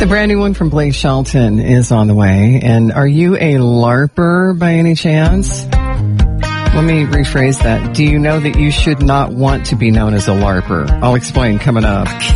The brand new one from Blake Shelton is on the way. And are you a LARPer by any chance? Let me rephrase that. Do you know that you should not want to be known as a LARPer? I'll explain coming up.